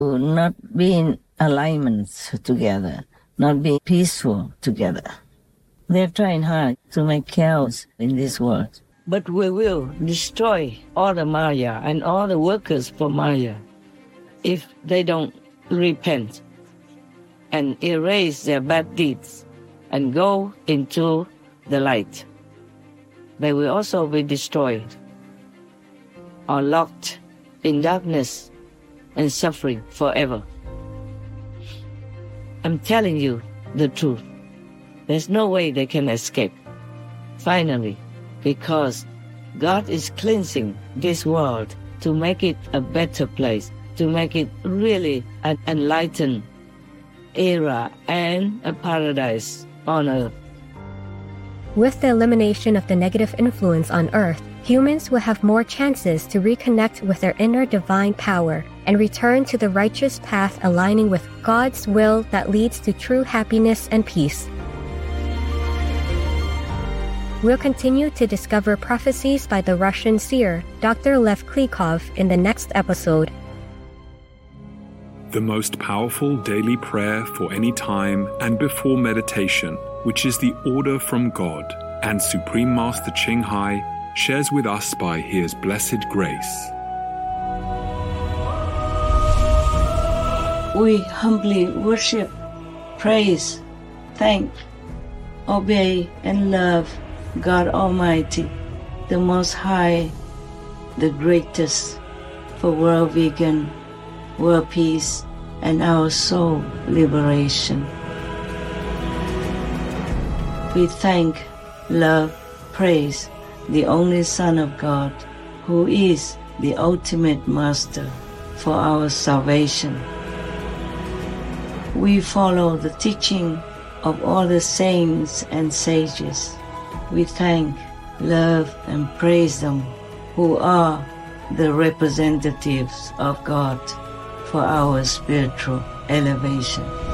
to not be in alignments together, not be peaceful together. They're trying hard to make chaos in this world. But we will destroy all the Maya and all the workers for Maya if they don't repent and erase their bad deeds and go into the light. They will also be destroyed or locked in darkness and suffering forever. I'm telling you the truth. There's no way they can escape. Finally, because God is cleansing this world to make it a better place, to make it really an enlightened era and a paradise on earth. With the elimination of the negative influence on earth, humans will have more chances to reconnect with their inner divine power and return to the righteous path aligning with God's will that leads to true happiness and peace. We'll continue to discover prophecies by the Russian seer, Dr. Lev Klikov, in the next episode. The most powerful daily prayer for any time and before meditation, which is the order from God, and Supreme Master Ching Hai shares with us by His blessed grace. We humbly worship, praise, thank, obey, and love God Almighty, the Most High, the greatest, for world vegan, world peace, and our soul liberation. We thank, love, praise the only Son of God, who is the ultimate Master for our salvation. We follow the teaching of all the saints and sages. We thank, love, and praise them, who are the representatives of God for our spiritual elevation.